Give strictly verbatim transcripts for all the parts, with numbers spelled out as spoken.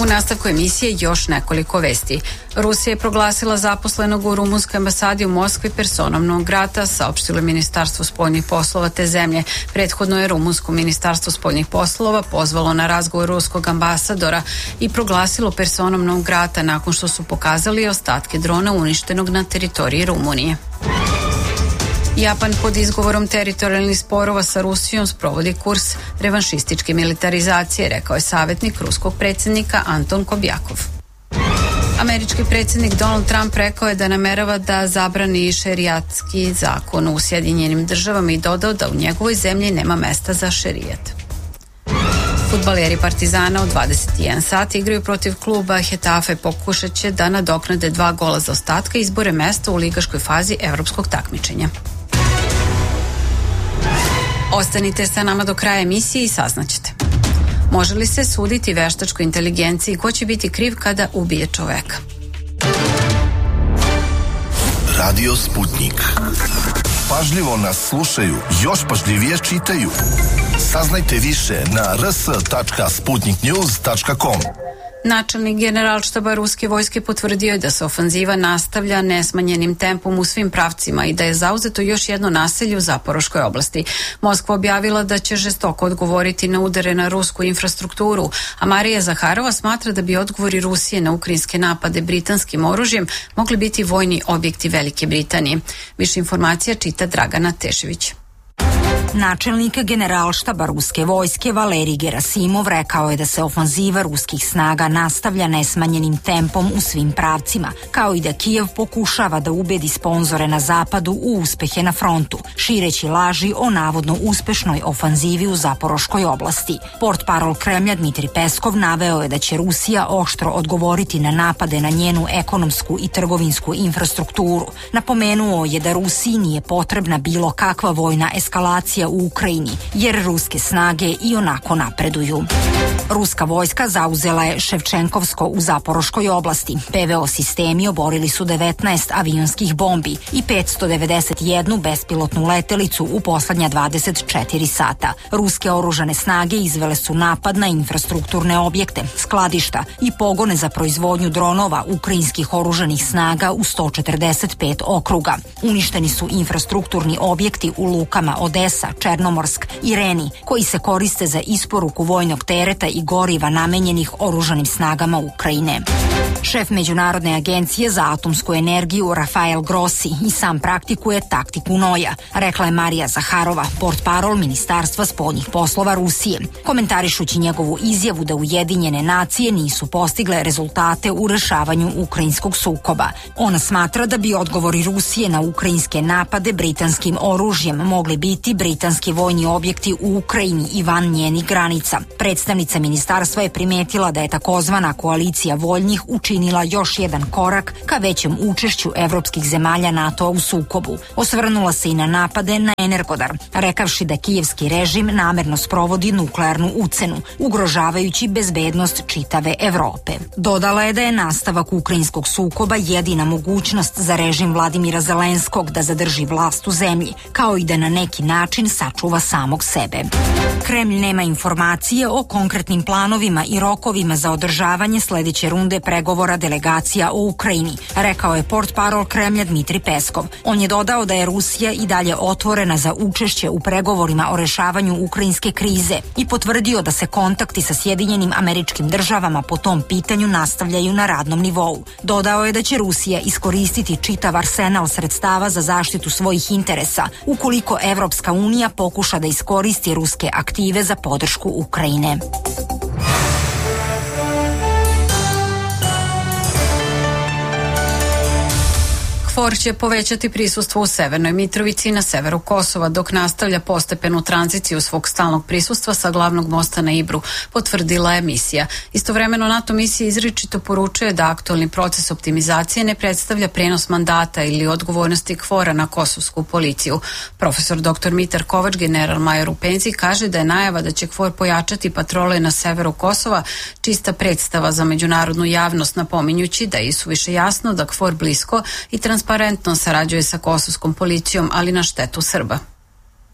nastavku emisije još nekoliko vesti. Rusija je proglasila zaposlenog u rumunskoj ambasadi u Moskvi personom non grata, saopštilo je Ministarstvo spoljnih poslova te zemlje. Prethodno je rumunsko Ministarstvo spoljnih poslova pozvalo na razgovor ruskog ambasadora i proglasilo personom non grata nakon što su pokazali ostatke drona uništenog na teritoriji Rumunije. Japan pod izgovorom teritorijalnih sporova sa Rusijom sprovodi kurs revanšističke militarizacije, rekao je savjetnik ruskog predsjednika Anton Kobjakov. Američki predsjednik Donald Trump rekao je da namerava da zabrani šerijatski zakon u Sjedinjenim državama i dodao da u njegovoj zemlji nema mesta za šerijat. Fudbaleri Partizana od dvadeset jedan sat igraju protiv kluba Hetafe, pokušat će da nadoknade dva gola za ostatka i izbore mesta u ligaškoj fazi evropskog takmičenja. Ostanite sa nama do kraja emisije i saznaćete. Može li se suditi veštačkoj inteligenciji i ko će biti kriv kada ubije čoveka? Radio Sputnik. Pažljivo nas slušaju, još pažljivije čitaju. Saznajte više na r s tačka sputnik news tačka com. Načelnik generalštaba ruske vojske potvrdio je da se ofanziva nastavlja nesmanjenim tempom u svim pravcima i da je zauzeto još jedno naselje u Zaporoškoj oblasti. Moskva objavila da će žestoko odgovoriti na udare na rusku infrastrukturu, a Marija Zaharova smatra da bi odgovori Rusije na ukrajinske napade britanskim oružjem mogli biti vojni objekti Velike Britanije. Više informacija čita Dragana Tešević. Načelnik generalštaba ruske vojske Valerij Gerasimov rekao je da se ofanziva ruskih snaga nastavlja nesmanjenim tempom u svim pravcima, kao i da Kijev pokušava da ubedi sponzore na zapadu u uspehe na frontu, šireći laži o navodno uspešnoj ofanzivi u Zaporoškoj oblasti. Portparol Kremlja Dmitrij Peskov naveo je da će Rusija oštro odgovoriti na napade na njenu ekonomsku i trgovinsku infrastrukturu. Napomenuo je da Rusiji nije potrebna bilo kakva vojna eskalacija u Ukrajini, jer ruske snage i onako napreduju. Ruska vojska zauzela je Ševčenkovsko u Zaporoškoj oblasti. P V O sistemi oborili su devetnaest avionskih bombi i petsto devedeset jednu bespilotnu letelicu u poslednja dvadeset četiri sata. Ruske oružane snage izvele su napad na infrastrukturne objekte, skladišta i pogone za proizvodnju dronova ukrajinskih oružanih snaga u sto četrdeset pet okruga. Uništeni su infrastrukturni objekti u lukama Odesa, Černomorsk i Reni, koji se koriste za isporuku vojnog tereta i goriva namenjenih oružanim snagama Ukrajine. Šef Međunarodne agencije za atomsku energiju Rafael Grossi i sam praktikuje taktiku noja, rekla je Marija Zaharova, portparol Ministarstva spoljnih poslova Rusije, komentarišući njegovu izjavu da Ujedinjene nacije nisu postigle rezultate u rešavanju ukrajinskog sukoba. Ona smatra da bi odgovori Rusije na ukrajinske napade britanskim oružjem mogli biti britanski vojni objekti u Ukrajini i van njenih granica. Predstavnica ministarstva je primetila da je takozvana koalicija voljnih učinila još jedan korak ka većem učešću evropskih zemalja NATO u sukobu. Osvrnula se i na napade na Energodar, rekavši da kijevski režim namerno sprovodi nuklearnu ucenu, ugrožavajući bezbednost čitave Evrope. Dodala je da je nastavak ukrajinskog sukoba jedina mogućnost za režim Vladimira Zelenskog da zadrži vlast u zemlji, kao i da na neki način sačuva samog sebe. Kremlj nema informacije o konkretnim planovima i rokovima za održavanje sledeće runde pregovora delegacija o Ukrajini, rekao je portparol Kremlja Dmitrij Peskov. On je dodao da je Rusija i dalje otvorena za učešće u pregovorima o rešavanju ukrajinske krize i potvrdio da se kontakti sa Sjedinjenim Američkim Državama po tom pitanju nastavljaju na radnom nivou. Dodao je da će Rusija iskoristiti čitav arsenal sredstava za zaštitu svojih interesa ukoliko Evropska unija pokuša da iskoristi ruske aktive za podršku Ukrajine. KFOR će povećati prisustvo u Severnoj Mitrovici i na severu Kosova, dok nastavlja postepenu tranziciju svog stalnog prisustva sa glavnog mosta na Ibru, potvrdila je misija. Istovremeno NATO misija izričito poručuje da aktualni proces optimizacije ne predstavlja prenos mandata ili odgovornosti KFOR-a na kosovsku policiju. Profesor doktor Mitar Kovač, general major u penziji, kaže da je najava da će KFOR pojačati patrole na severu Kosova čista predstava za međunarodnu javnost, napominjući da je isuviše jasno da KFOR blisko i transparentno sarađuje sa kosovskom policijom, ali na štetu Srba.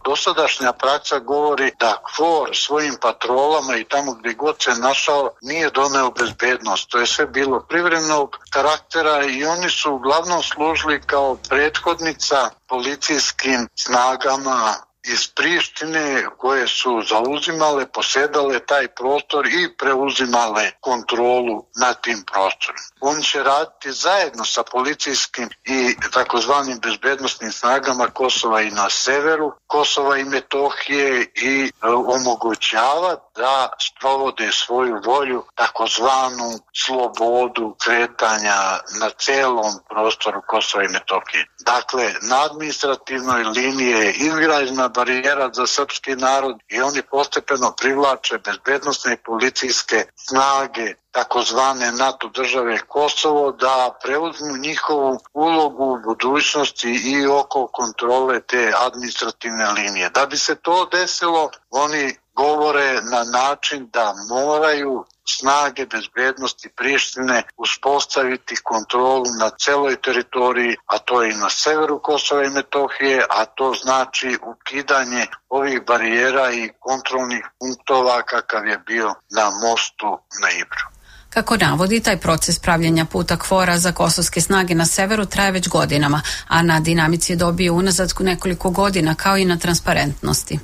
dosadašnja praksa govori da KFOR svojim patrolama i tamo gdje god se našao nije doneo bezbednost. To je sve bilo privremenog karaktera i oni su uglavnom služili kao prethodnica policijskim snagama iz Prištine koje su zauzimale, posjedale taj prostor i preuzimale kontrolu nad tim prostorom. Oni će raditi zajedno sa policijskim i takozvanim bezbednostnim snagama Kosova i na severu Kosova i Metohije i e, omogućava da sprovode svoju volju, takozvanu slobodu kretanja na celom prostoru Kosova i Metohije. Dakle, na administrativnoj liniji je izgrađena barijera za srpski narod i oni postepeno privlače bezbednosne i policijske snage takozvane NATO države Kosovo da preuzmu njihovu ulogu u budućnosti i oko kontrole te administrativne linije. Da bi se to desilo, oni govore na način da moraju snage bezbednosti Prištine uspostaviti kontrolu na celoj teritoriji, a to je i na severu Kosova i Metohije, a to znači ukidanje ovih barijera i kontrolnih punktova kakav je bio na mostu na Ibru. Kako navodi, taj proces pravljenja puta KFOR-a za kosovske snage na severu traje već godinama, a na dinamici je dobio unazad nekoliko godina, kao i na transparentnosti.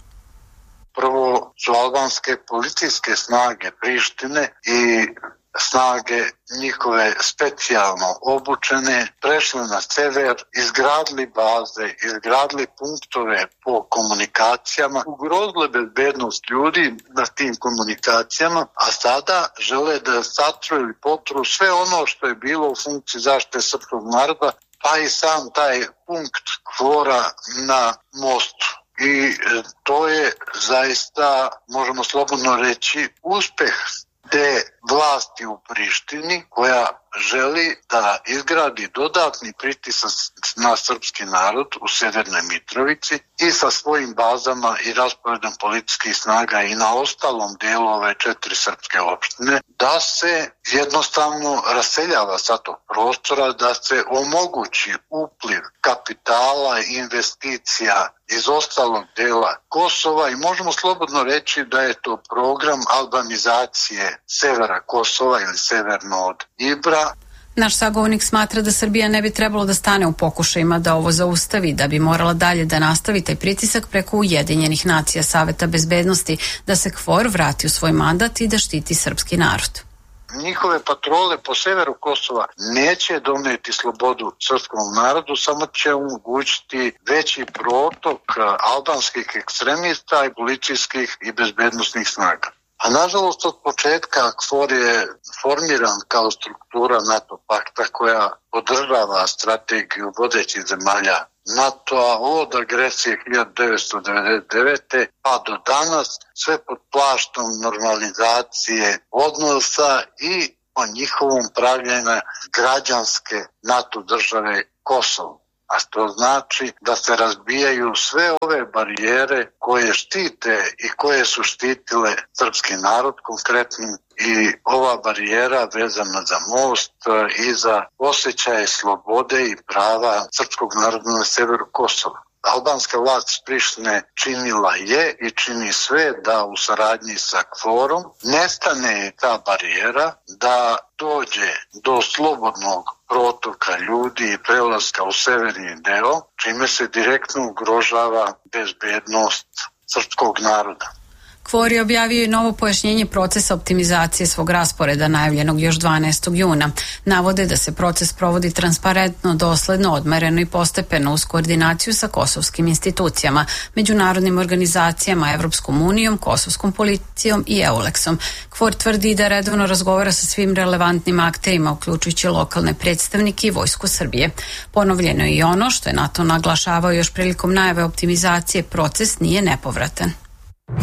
Prvo su albanske policijske snage Prištine i snage njihove specijalno obučene prešle na sever, izgradili baze, izgradili punktove po komunikacijama, ugrozile bezbednost ljudi na tim komunikacijama, a sada žele da satruju i potru sve ono što je bilo u funkciji zaštite srpskog naroda, pa i sam taj punkt KFOR-a na mostu. I to je zaista, možemo slobodno reći, uspeh te vlasti u Prištini koja želi da izgradi dodatni pritisak na srpski narod u Severnoj Mitrovici i sa svojim bazama i rasporedom policijskih snaga i na ostalom delu ove četiri srpske opštine, da se jednostavno raseljava sa tog prostora, da se omogući upliv kapitala i investicija iz ostalog dela Kosova i možemo slobodno reći da je to program albanizacije severa Kosova ili severno od Ibra. Naš sagovornik smatra da Srbija ne bi trebalo da stane u pokušajima da ovo zaustavi, da bi morala dalje da nastavi taj pritisak preko Ujedinjenih nacija Saveta bezbednosti, da se KFOR vrati u svoj mandat i da štiti srpski narod. Njihove patrole po severu Kosova neće doneti slobodu srpskom narodu, samo će omogućiti veći protok albanskih ekstremista i policijskih i bezbednosnih snaga. A nažalost od početka KFOR je formiran kao struktura NATO pakta koja podržava strategiju vodećih zemalja NATO-a od agresije hiljadu devetsto devedeset devete pa do danas, sve pod plaštom normalizacije odnosa i o njihovom pravljenju građanske NATO države Kosovo. A to znači da se razbijaju sve ove barijere koje štite i koje su štitile srpski narod konkretno i ova barijera vezana za most i za osjećaje slobode i prava srpskog naroda na severu Kosova. Albanska vlast iz Prištine činila je i čini sve da u saradnji sa KFOR-om nestane ta barijera, da dođe do slobodnog protoka ljudi i prelaska u severni deo, čime se direktno ugrožava bezbednost srpskog naroda. KFOR je objavio i novo pojašnjenje procesa optimizacije svog rasporeda najavljenog još dvanaestog juna. Navode da se proces provodi transparentno, dosledno, odmereno i postepeno uz koordinaciju sa kosovskim institucijama, međunarodnim organizacijama, Evropskom unijom, kosovskom policijom i EULEX-om. KFOR tvrdi da redovno razgovara sa svim relevantnim akterima, uključujući lokalne predstavnike i Vojsku Srbije. Ponovljeno je i ono što je NATO naglašavao još prilikom najave optimizacije, proces nije nepovratan.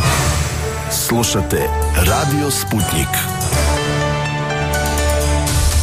Slušate Radio Sputnik.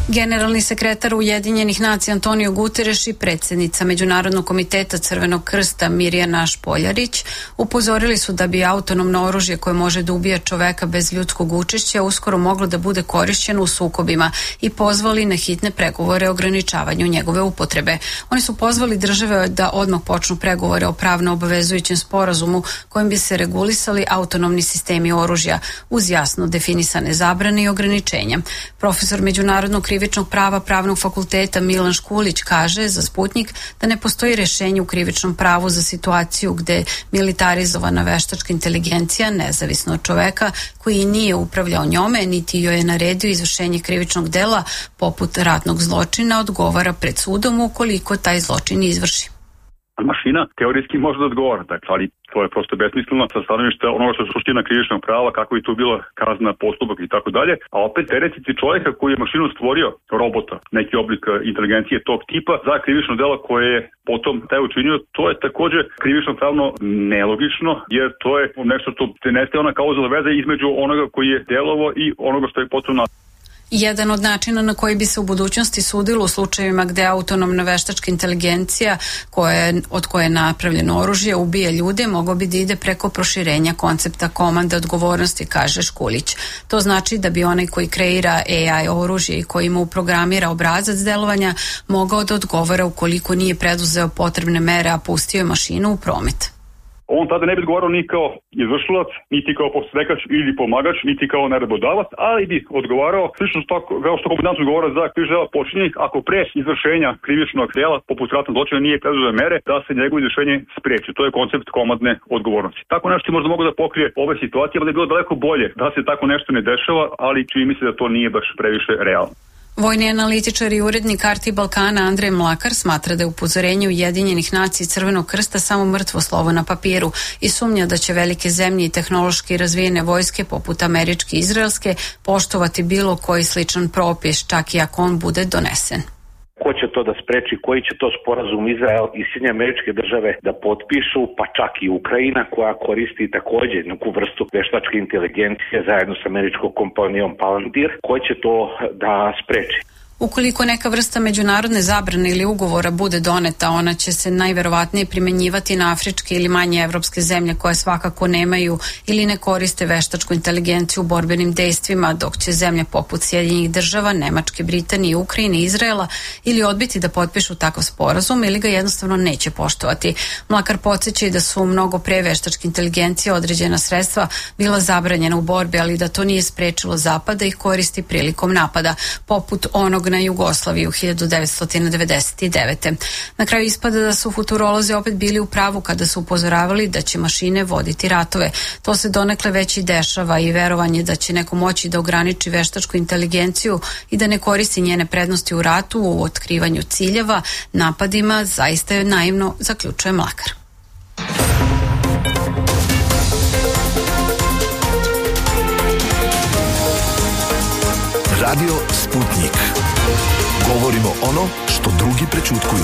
Generalni sekretar Ujedinjenih nacija Antonio Guterres i predsjednica Međunarodnog komiteta Crvenog krsta Mirjana Špoljarić upozorili su da bi autonomno oružje koje može da ubija čoveka bez ljudskog učešća uskoro moglo da bude korišćeno u sukobima i pozvali na hitne pregovore o ograničavanju njegove upotrebe. Oni su pozvali države da odmah počnu pregovore o pravno obavezujućem sporazumu kojim bi se regulisali autonomni sistemi oružja uz jasno definisane zabrane i ograničenja. Profesor međunarodnog krivičnog prava Pravnog fakulteta Milan Škulić kaže za Sputnik da ne postoji rešenje u krivičnom pravu za situaciju gde militarizovana veštačka inteligencija, nezavisno od čoveka koji nije upravljao njome, niti joj je naredio izvršenje krivičnog dela poput ratnog zločina, odgovara pred sudom ukoliko taj zločin izvrši. Mašina teorijski može da odgovara, dakle, ali to je prosto besmisleno sa stanovišta onoga što je suština krivičnog prava, kako je tu bila kazna, postupak i tako dalje, a opet teretiti čovjeka koji je mašinu stvorio, robota, neki oblik inteligencije tog tipa, za krivično delo koje je potom taj učinio, to je također krivično pravno nelogično, jer to je nešto što se nestaje ona kauzalna veza između onoga koji je delovo i onoga što je potom na Jedan od načina na koji bi se u budućnosti sudilo u slučajevima gde autonomna veštačka inteligencija koje, od koje je napravljeno oružje ubija ljude mogao bi da ide preko proširenja koncepta komande odgovornosti, kaže Škulić. To znači da bi onaj koji kreira A I oružje i koji mu programira obrazac delovanja mogao da odgovara ukoliko nije preduzeo potrebne mere, a pustio je mašinu u promet. On tada ne bi odgovarao ni kao izvršilac, niti kao posrednikač ili pomagač, niti kao naredbodavac, ali bi odgovarao slično kao što komandant odgovara za krivično delo počinjenih ako pre izvršenja krivičnog dela poput ratnog zločina nije preduzeo mere da se njegovo izvršenje spreči. To je koncept komandne odgovornosti. Tako nešto možda mogu da pokrije ove situacije, ali je bilo daleko bolje da se tako nešto ne dešava, ali čini mi se da to nije baš previše realno. Vojni analitičar i urednik Arti Balkana Andrej Mlakar smatra da je upozorenje Ujedinjenih nacija i Crvenog krsta samo mrtvo slovo na papiru i sumnja da će velike zemlje i tehnološki razvijene vojske poput američke i izraelske poštovati bilo koji sličan propis, čak i ako on bude donesen. Ko će to da spreči, koji će to sporazum Izrael i Sjedinjene Američke Države da potpišu, pa čak i Ukrajina koja koristi također neku vrstu veštačke inteligencije zajedno sa američkom kompanijom Palantir, ko će to da spreči? Ukoliko neka vrsta međunarodne zabrane ili ugovora bude doneta, ona će se najverovatnije primenjivati na afričke ili manje evropske zemlje koje svakako nemaju ili ne koriste veštačku inteligenciju u borbenim dejstvima, dok će zemlje poput Sjedinjenih država, Nemačke, Britanije, Ukrajine, Izraela ili odbiti da potpišu takav sporazum ili ga jednostavno neće poštovati. Mlakar podsjeća i da su mnogo pre veštačke inteligencije određena sredstva bila zabranjena u borbi, ali da to nije sprečilo Zapad da ih koristi prilikom napada, poput onog na Jugoslaviju hiljadu devetsto devedeset devete. Na kraju ispada da su futurolozi opet bili u pravu kada su upozoravali da će mašine voditi ratove. To se donekle već i dešava i verovanje da će neko moći da ograniči veštačku inteligenciju i da ne koristi njene prednosti u ratu, u otkrivanju ciljeva, napadima, zaista je naivno, zaključuje Mlakar. Radio Sputnik. Govorimo ono što drugi prećutkuju.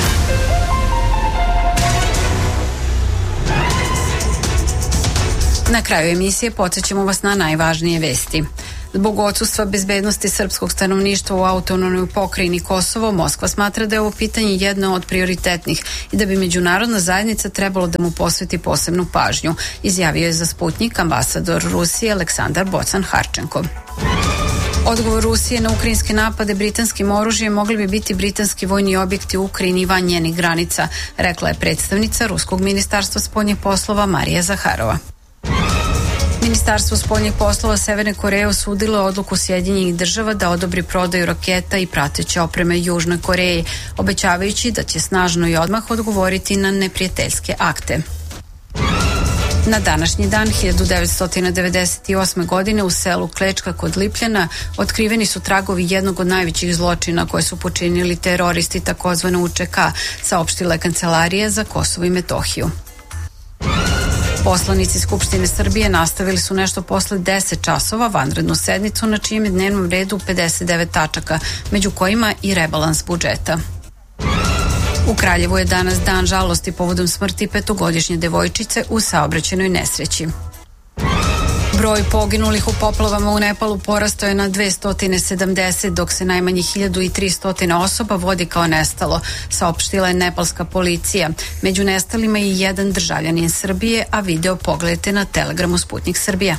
Na kraju emisije podsjećamo vas na najvažnije vesti. Zbog odsustva bezbednosti srpskog stanovništva u autonomnoj pokrajini Kosovo, Moskva smatra da je ovo pitanje jedno od prioritetnih i da bi međunarodna zajednica trebalo da mu posveti posebnu pažnju, izjavio je za Sputnik ambasador Rusije Aleksandar Bocan-Harčenko. Odgovor Rusije na ukrajinske napade britanskim oružjem mogli bi biti britanski vojni objekti u Ukrajini van njenih granica, rekla je predstavnica Ruskog ministarstva spoljnih poslova Marija Zaharova. Ministarstvo spoljnih poslova Severne Koreje osudilo odluku Sjedinjenih država da odobri prodaju raketa i prateće opreme Južnoj Koreji, obećavajući da će snažno i odmah odgovoriti na neprijateljske akte. Na današnji dan hiljadu devetsto devedeset osme. godine u selu Klečka kod Lipljana otkriveni su tragovi jednog od najvećih zločina koje su počinili teroristi takozvane U Č K, saopštila je Kancelarija za Kosovo i Metohiju. Poslanici Skupštine Srbije nastavili su nešto posle deset časova vanrednu sednicu na čijem je dnevnom redu pedeset devet tačaka, među kojima i rebalans budžeta. U Kraljevu je danas dan žalosti povodom smrti petogodišnje devojčice u saobraćajnoj nesreći. Broj poginulih u poplavama u Nepalu porastao je na dvesta sedamdeset, dok se najmanje hiljadu tristo osoba vodi kao nestalo, saopštila je nepalska policija. Među nestalima je i jedan državljanin Srbije, a video pogledajte na Telegramu Sputnik Srbija.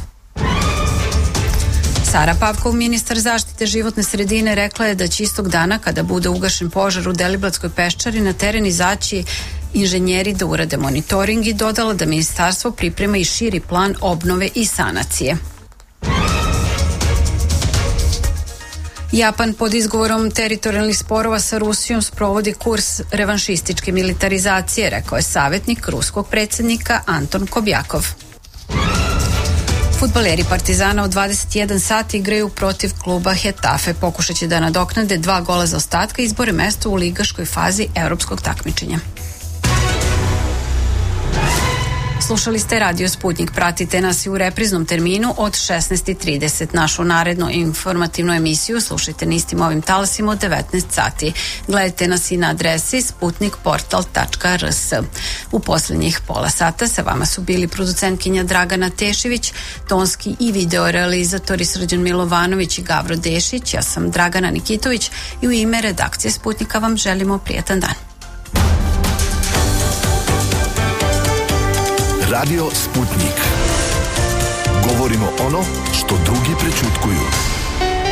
Sara Pavkov, ministar zaštite životne sredine, rekla je da će istog dana, kada bude ugašen požar u Deliblatskoj peščari, na teren izaći inženjeri da urade monitoring i dodala da ministarstvo priprema i širi plan obnove i sanacije. Japan pod izgovorom teritorijalnih sporova sa Rusijom sprovodi kurs revanšističke militarizacije, rekao je savjetnik ruskog predsjednika Anton Kobjakov. Fudbaleri Partizana u dvadeset jedan sati igraju protiv kluba Hetafe. Pokušat će da nadoknade dva gola za ostatka i izbore mesto u ligaškoj fazi evropskog takmičenja. Slušali ste Radio Sputnik. Pratite nas i u repriznom terminu od šesnaest i trideset. Našu narednu informativnu emisiju slušajte na istim ovim talasima od devetnaest sati. Gledajte nas i na adresi sputnikportal tačka r s. U posljednjih pola sata sa vama su bili producentkinja Dragana Tešević, tonski i video realizatori Srđan Milovanović i Gavro Dešić. Ja sam Dragana Nikitović i u ime redakcije Sputnika vam želimo prijatan dan. Radio Sputnik. Govorimo ono što drugi prećutaju.